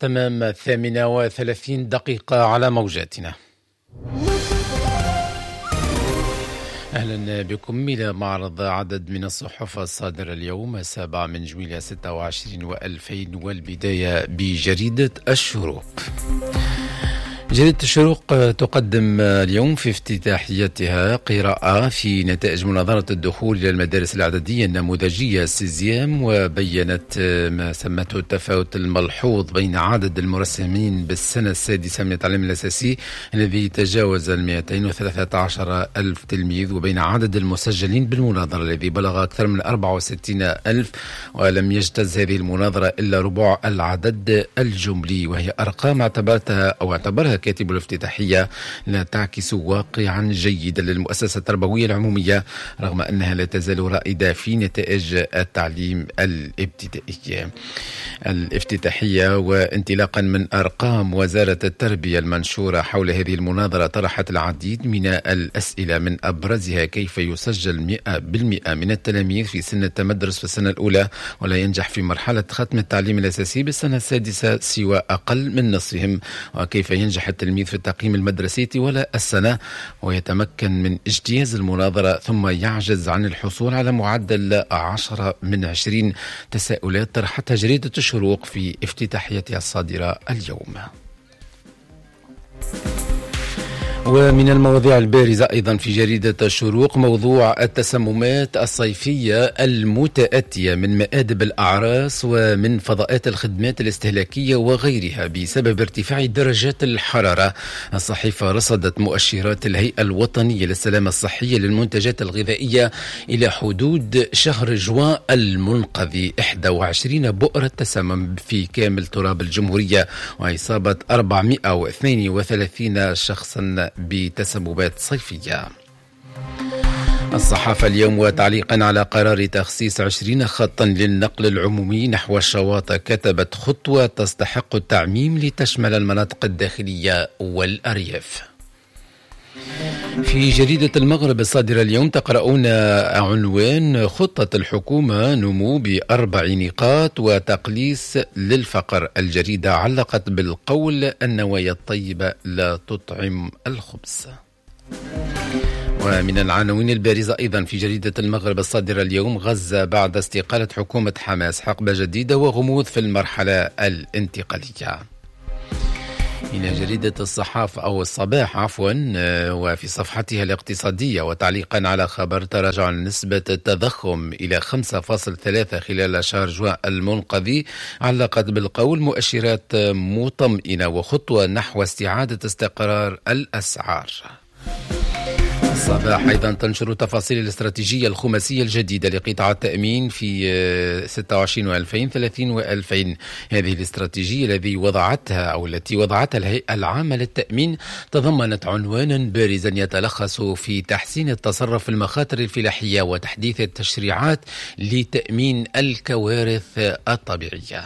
تمام 38 على موجاتنا. أهلا بكم إلى معرض عدد من الصحف الصادرة اليوم 7 من جويلية 26 و2000، والبداية بجريدة الشروق. جريدة الشروق تقدم اليوم في افتتاحيتها قراءة في نتائج مناظرة الدخول إلى المدارس الإعدادية النموذجية سيزيام، وبيّنت ما سمته التفاوت الملحوظ بين عدد المرسمين بالسنة السادسة من التعليم الأساسي الذي تجاوز 213 ألف تلميذ، وبين عدد المسجلين بالمناظرة الذي بلغ أكثر من 64 ألف، ولم يجتز هذه المناظرة إلا ربع العدد الجملي، وهي أرقام اعتبرها كاتب الافتتاحية لا تعكس واقعا جيدا للمؤسسة التربوية العمومية، رغم أنها لا تزال رائدة في نتائج التعليم الافتتاحية. وانطلاقا من أرقام وزارة التربية المنشورة حول هذه المناظرة، طرحت العديد من الأسئلة، من أبرزها كيف يسجل 100% من التلاميذ في سن التمدرس في السنة الأولى ولا ينجح في مرحلة ختم التعليم الأساسي بالسنة السادسة سوى أقل من نصفهم، وكيف ينجح التلميذ في التقييم المدرسي طوال السنة ويتمكن من اجتياز المناظرة ثم يعجز عن الحصول على معدل 10 من 20. تساؤلات طرحتها جريدة الشروق في افتتاحيتها الصادرة اليوم. ومن المواضيع البارزة أيضا في جريدة الشروق موضوع التسممات الصيفية المتأتية من مآدب الأعراس ومن فضاءات الخدمات الاستهلاكية وغيرها بسبب ارتفاع درجات الحرارة. الصحيفة رصدت مؤشرات الهيئة الوطنية للسلامة الصحية للمنتجات الغذائية إلى حدود شهر جوان المنقضي 21 بؤرة تسمم في كامل تراب الجمهورية، وإصابة 432 شخصا بتسببات صيفية. الصحافة اليوم وتعليقا على قرار تخصيص 20 خطا للنقل العمومي نحو الشواطئ، كتبت خطوة تستحق التعميم لتشمل المناطق الداخلية والأرياف. في جريدة المغرب الصادرة اليوم تقرؤون عنوان خطة الحكومة نمو ب4 نقاط وتقليص للفقر. الجريدة علقت بالقول النوايا الطيبة لا تطعم الخبز. ومن العناوين البارزة أيضا في جريدة المغرب الصادرة اليوم غزة بعد استقالة حكومة حماس، حقبة جديدة وغموض في المرحلة الانتقالية. إلى جريدة الصحافة أو الصباح وفي صفحتها الاقتصادية وتعليقا على خبر تراجع نسبة التضخم إلى 5.3 خلال شهر جوان المنقضي، علقت بالقول مؤشرات مطمئنة وخطوة نحو استعادة استقرار الأسعار. الصباح أيضا تنشر تفاصيل الاستراتيجية الخماسية الجديدة لقطاع التأمين في 26 و2030 و2000. هذه الاستراتيجية التي وضعتها الهيئة العامة للتأمين تضمنت عنوانا بارزا يتلخص في تحسين التصرف في المخاطر الفلاحية وتحديث التشريعات لتأمين الكوارث الطبيعية.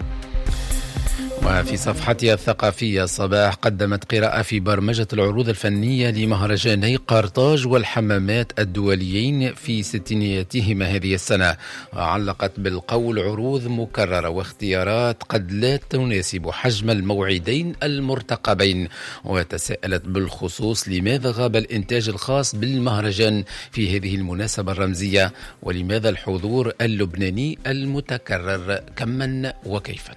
وفي صفحتها الثقافية الصباح قدمت قراءة في برمجة العروض الفنية لمهرجاني قرطاج والحمامات الدوليين في 60ياتهما هذه السنة، وعلقت بالقول عروض مكررة واختيارات قد لا تناسب حجم الموعدين المرتقبين، وتساءلت بالخصوص لماذا غاب الإنتاج الخاص بالمهرجان في هذه المناسبة الرمزية، ولماذا الحضور اللبناني المتكرر كما وكيفا.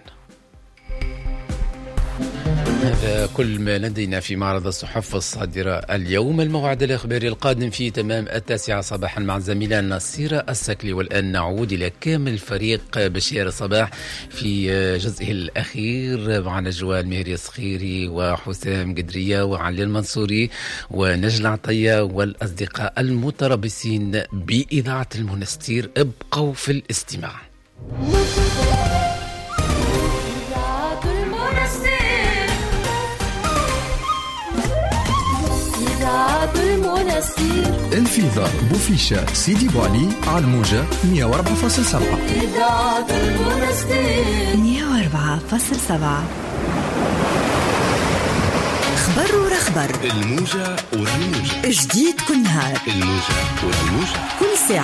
هذا كل ما لدينا في معرض الصحف الصادرة اليوم. الموعد الإخباري القادم في تمام 9 صباحا مع زميلنا نصير السكلي، والآن نعود إلى كامل فريق بشير الصباح في جزئه الأخير مع نجوى المهري الصخيري وحسام قدرية وعلي المنصوري ونجل عطية والأصدقاء المتربصين بإذاعة المنستير. ابقوا في الاستماع. انفيذا بوفيشة سيدي بوالي على الموجة 104.7. إذاعة المنستير 104.7. خبر ورا خبر، الموجة ورا الموجة، جديد كل نهار، الموجة ورا الموجة، كل ساعة.